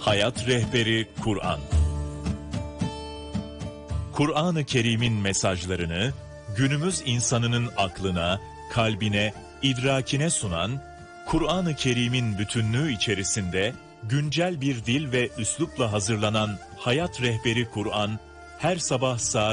Hayat Rehberi Kur'an. Kur'an-ı Kerim'in mesajlarını günümüz insanının aklına, kalbine, idrakine sunan, Kur'an-ı Kerim'in bütünlüğü içerisinde güncel bir dil ve üslupla hazırlanan Hayat Rehberi Kur'an, her sabah saat